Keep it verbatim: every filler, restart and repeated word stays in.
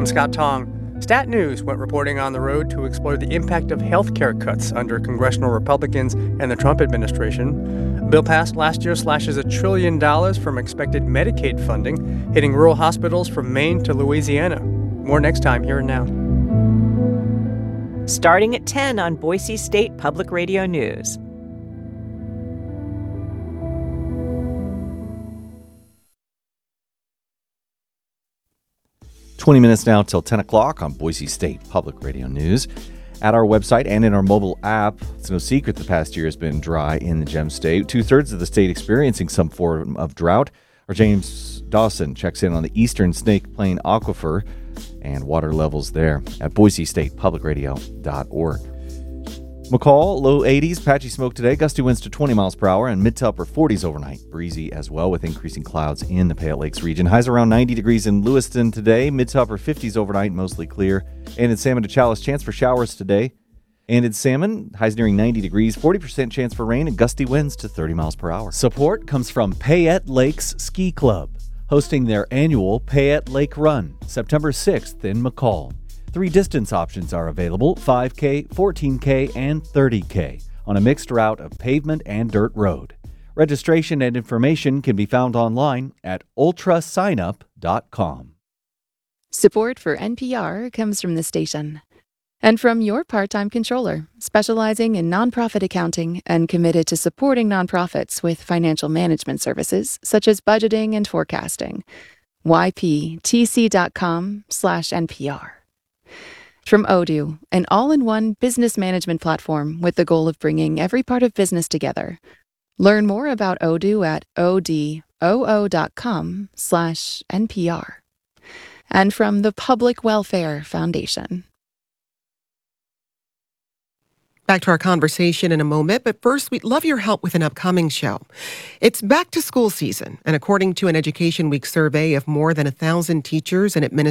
Scott Tong. Stat News went reporting on the road to explore the impact of health care cuts under congressional Republicans and the Trump administration. A bill passed last year slashes a trillion dollars from expected Medicaid funding, hitting rural hospitals from Maine to Louisiana. More next time here and now. Starting at ten on Boise State Public Radio News. twenty minutes now till ten o'clock on Boise State Public Radio News. At our website and in our mobile app, it's no secret the past year has been dry in the Gem State. Two-thirds of the state experiencing some form of drought. Our James Dawson checks in on the eastern Snake Plain Aquifer and water levels there at boise state public radio dot org. McCall, low eighties, patchy smoke today, gusty winds to twenty miles per hour, and mid to upper forties overnight. Breezy as well with increasing clouds in the Pale Lakes region. Highs around ninety degrees in Lewiston today, mid to upper fifties overnight, mostly clear. And in Salmon to Chalice, chance for showers today. And in Salmon, highs nearing ninety degrees, forty percent chance for rain, and gusty winds to thirty miles per hour. Support comes from Payette Lakes Ski Club, hosting their annual Payette Lake Run, September sixth in McCall. Three distance options are available, five K, fourteen K, and thirty K, on a mixed route of pavement and dirt road. Registration and information can be found online at ultra sign up dot com. Support for N P R comes from the station and from your part-time controller, specializing in nonprofit accounting and committed to supporting nonprofits with financial management services such as budgeting and forecasting. Y P T C dot com slash N P R. From Odoo, an all-in-one business management platform with the goal of bringing every part of business together. Learn more about Odoo at odoo dot com slash N P R. And from the Public Welfare Foundation. Back to our conversation in a moment, but first, we'd love your help with an upcoming show. It's back to school season, and according to an Education Week survey of more than a thousand teachers and administrators,